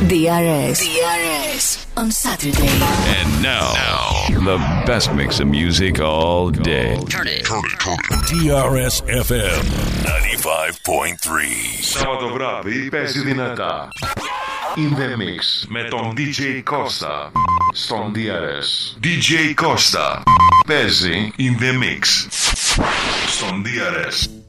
DRS on Saturday. And now, the best mix of music all day. Turn it. DRS FM 95.3. Σάββατο βράδυ παίζει δυνατά. In the Mix με τον DJ Costa στον DRS. DJ Costa παίζει In the Mix στον DRS.